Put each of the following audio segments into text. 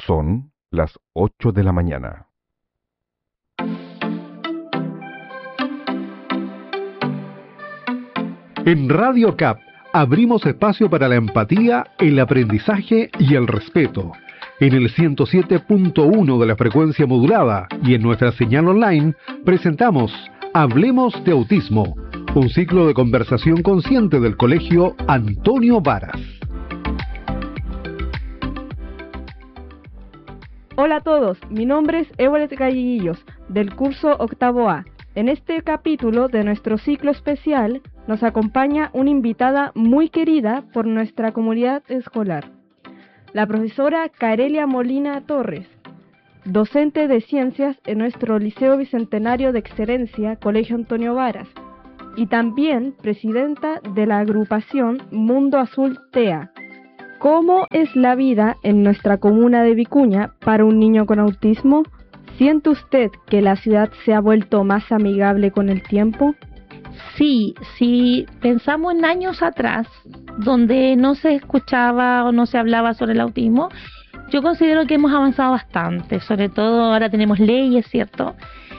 Son las 8 de la mañana. En Radio CAP abrimos espacio para la empatía, el aprendizaje y el respeto. En el 107.1 de la frecuencia modulada y en nuestra señal online presentamos Hablemos de Autismo, un ciclo de conversación consciente del Colegio Antonio Varas. Hola a todos, mi nombre es Ébolet Galliguillos, del curso Octavo A. En este capítulo de nuestro ciclo especial nos acompaña una invitada muy querida por nuestra comunidad escolar, la profesora Carelia Molina Torres, docente de ciencias en nuestro Liceo Bicentenario de Excelencia, Colegio Antonio Varas, y también presidenta de la agrupación Mundo Azul TEA. ¿Cómo es la vida en nuestra comuna de Vicuña para un niño con autismo? ¿Siente usted que la ciudad se ha vuelto más amigable con el tiempo? Sí, si pensamos en años atrás, donde no se escuchaba o no se hablaba sobre el autismo, yo considero que hemos avanzado bastante. Sobre todo ahora tenemos leyes, ¿cierto?,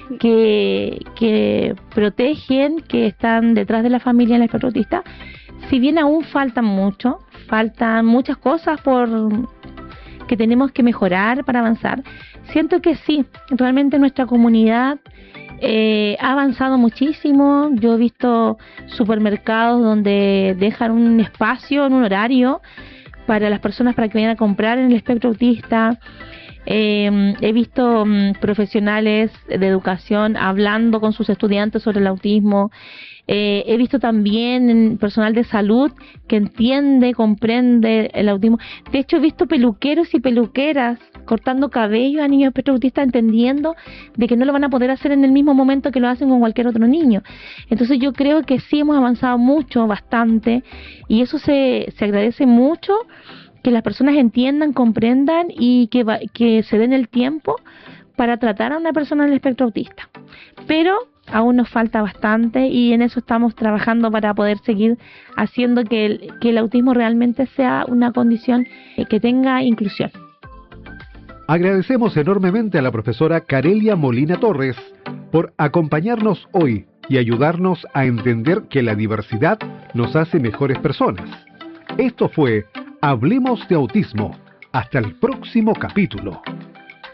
que protegen, que están detrás de la familia en el espectro autista. Si bien aún faltan muchas cosas que tenemos que mejorar para avanzar, siento que sí, realmente nuestra comunidad ha avanzado muchísimo. Yo he visto supermercados donde dejan un espacio en un horario para las personas para que vayan a comprar en el espectro autista. He visto profesionales de educación hablando con sus estudiantes sobre el autismo. He visto también personal de salud que entiende, comprende el autismo. De hecho, he visto peluqueros y peluqueras cortando cabello a niños espectro autista, entendiendo de que no lo van a poder hacer en el mismo momento que lo hacen con cualquier otro niño. Entonces yo creo que sí hemos avanzado mucho, bastante, y eso se agradece mucho, que las personas entiendan, comprendan y que se den el tiempo para tratar a una persona del espectro autista. Pero aún nos falta bastante y en eso estamos trabajando para poder seguir haciendo que el autismo realmente sea una condición que tenga inclusión. Agradecemos enormemente a la profesora Carelia Molina Torres por acompañarnos hoy y ayudarnos a entender que la diversidad nos hace mejores personas. Esto fue Hablemos de Autismo. Hasta el próximo capítulo.